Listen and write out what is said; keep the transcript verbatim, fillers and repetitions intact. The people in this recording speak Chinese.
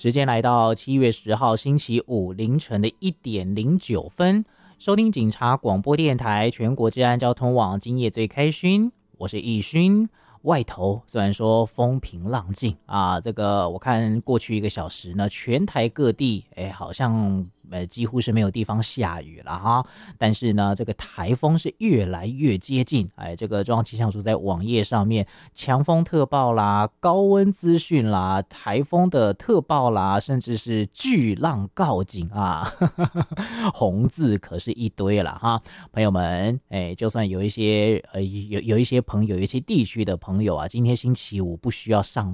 时间来到七月十号星期五凌晨的一点零九分，收听警察广播电台全国治安交通网，今夜最开勋，我是易勋。外头虽然说风平浪静啊，这个我看过去一个小时呢，全台各地哎好像呃几乎是没有地方下雨了哈，但是呢这个台风是越来越接近，哎这个中央气象署在网页上面强风特报啦、高温资讯啦、台风的特报啦，甚至是巨浪告警啊，红字可是一堆了哈，朋友们哎，就算有一些呃有有一些朋友有一些地区的朋友啊，今天星期五不需要上